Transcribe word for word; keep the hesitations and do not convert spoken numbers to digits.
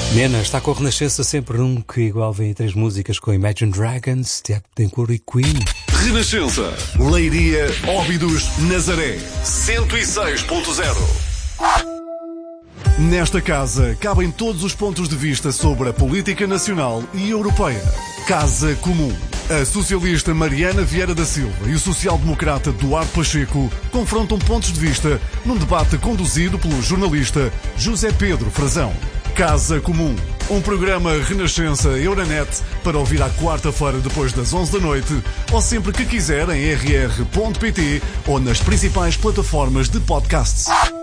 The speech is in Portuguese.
Mena está com a Renascença sempre nunca igual. Vem três músicas com Imagine Dragons, Tiago Betancourt e Queen. Renascença, Leiria, Óbidos, Nazaré, cento e seis ponto zero. Nesta casa cabem todos os pontos de vista sobre a política nacional e europeia. Casa Comum. A socialista Mariana Vieira da Silva e o social-democrata Duarte Pacheco confrontam pontos de vista num debate conduzido pelo jornalista José Pedro Frazão. Casa Comum, um programa Renascença Euronet para ouvir à quarta-feira depois das onze da noite ou sempre que quiser em r r ponto p t ou nas principais plataformas de podcasts.